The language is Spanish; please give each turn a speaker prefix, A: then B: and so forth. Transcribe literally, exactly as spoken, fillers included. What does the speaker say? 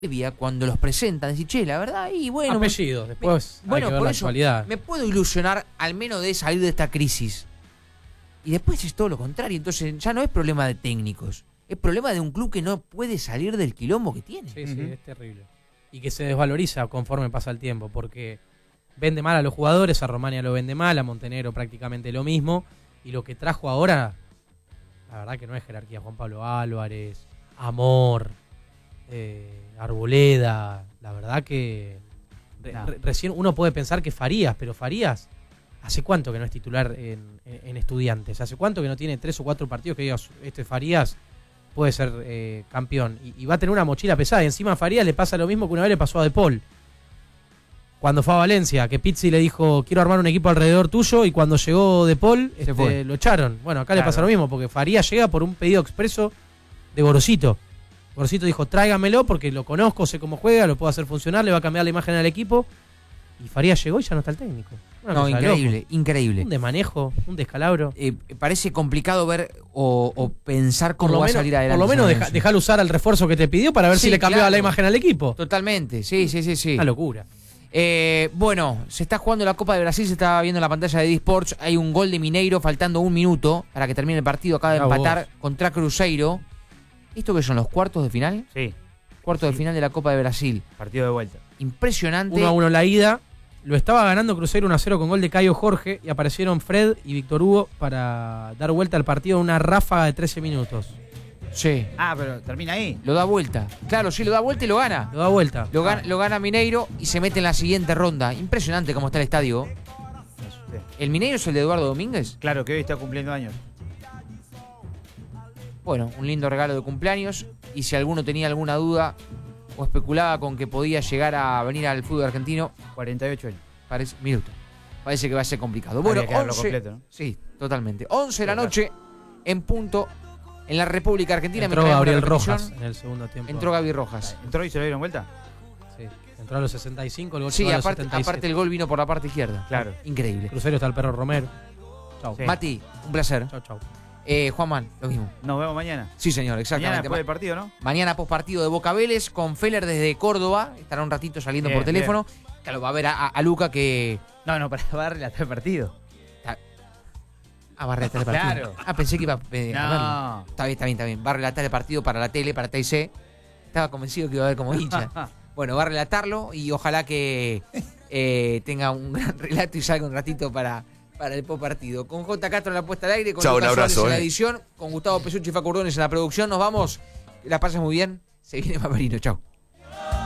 A: cuando los presentan, decir, che, la verdad, y bueno...
B: Apellidos, después
A: me, bueno,
B: hay que ver
A: por
B: la
A: eso
B: actualidad.
A: Me puedo ilusionar al menos de salir de esta crisis. Y después es todo lo contrario, entonces ya no es problema de técnicos, es problema de un club que no puede salir del quilombo que tiene.
B: Sí, sí, uh-huh. Es terrible. Y que se desvaloriza conforme pasa el tiempo, porque vende mal a los jugadores, a Romania lo vende mal, a Montenegro prácticamente lo mismo, y lo que trajo ahora, la verdad que no es jerarquía. Juan Pablo Álvarez, Amor, eh, Arboleda, la verdad que re, no. re, recién uno puede pensar que Farías, pero Farías, ¿hace cuánto que no es titular en, en, en Estudiantes? ¿Hace cuánto que no tiene tres o cuatro partidos que digas, este Farías puede ser eh, campeón? Y, y va a tener una mochila pesada, y encima a Farías le pasa lo mismo que una vez le pasó a De Paul. Cuando fue a Valencia, que Pizzi le dijo, quiero armar un equipo alrededor tuyo, y cuando llegó De Paul, este, lo echaron. Bueno, acá claro. le pasa lo mismo, porque Farías llega por un pedido expreso de Gorosito. Gorosito dijo, tráigamelo porque lo conozco, sé cómo juega, lo puedo hacer funcionar, le va a cambiar la imagen al equipo. Y Farías llegó y ya no está el técnico. Una
A: no, increíble, increíble.
B: Un desmanejo, un descalabro.
A: Eh, parece complicado ver o, o pensar cómo va
B: menos,
A: a salir adelante.
B: Por lo menos deja, dejar usar al refuerzo que te pidió para ver sí, si le cambiaba claro. la imagen al equipo.
A: Totalmente, sí, sí, sí, sí.
B: Una locura.
A: Eh, bueno, se está jugando la Copa de Brasil, se está viendo en la pantalla de D-Sports. Hay un gol de Mineiro faltando un minuto para que termine el partido. Acaba de Bravo empatar vos. contra Cruzeiro. ¿Esto qué son, los cuartos de final?
C: Sí.
A: Cuartos
C: sí.
A: de final de la Copa de Brasil.
C: Partido de vuelta.
A: Impresionante.
B: uno a uno la ida. Lo estaba ganando Cruzeiro uno a cero con gol de Caio Jorge y aparecieron Fred y Víctor Hugo para dar vuelta al partido en una ráfaga de trece minutos.
A: Sí.
C: Ah, pero termina ahí.
A: Lo da vuelta. Claro, sí, lo da vuelta y lo gana.
B: Lo da vuelta.
A: Lo gana, ah. lo gana Mineiro y se mete en la siguiente ronda. Impresionante cómo está el estadio. Sí. ¿El Mineiro es el de Eduardo Domínguez?
C: Claro, que hoy está cumpliendo años.
A: Bueno, un lindo regalo de cumpleaños. Y si alguno tenía alguna duda o especulaba con que podía llegar a venir al fútbol argentino,
C: cuarenta y ocho años.
A: Parece, minuto. Parece que va a ser complicado. Bueno, once,
C: completo, ¿no?
A: Sí, totalmente. once de la noche en punto en la República Argentina.
B: Entró Gabriel Rojas en el segundo tiempo.
A: Entró Gaby Rojas.
C: ¿Entró y se lo dieron vuelta?
B: Sí. Entró a los sesenta y cinco, el gol
A: sí,
B: a los
A: aparte,
B: setenta y siete.
A: aparte el gol vino por la parte izquierda.
C: Claro.
A: Increíble.
B: Cruzeiro está el perro Romero. Chau.
A: Sí. Mati, un placer.
B: Chau, chau.
A: Eh, Juanman, lo mismo.
C: Nos vemos mañana.
A: Sí, señor, exactamente.
C: Mañana después del partido, ¿no?
A: Mañana post partido de Boca Vélez con Feller desde Córdoba. Estará un ratito saliendo bien, por teléfono. Bien. Claro, va a ver a, a, a Luca que...
C: No, no, para, va a relatar el partido.
A: Ah, va a relatar el partido.
C: Claro.
A: Ah, pensé que iba eh,
C: no.
A: a verlo. Está bien, está bien, está bien. Va a relatar el partido para la tele, para T I C. Estaba convencido que iba a ver como hincha. Bueno, va a relatarlo y ojalá que eh, tenga un gran relato y salga un ratito para... para el post partido. Con J. Castro en la puesta al aire, con
D: Chau,
A: Lucas
D: un abrazo,
A: Suárez en
D: eh.
A: la edición, con Gustavo Pesucci y Facu Ordóñez en la producción. Nos vamos. La pasas muy bien. Se viene Mamerino. Chau.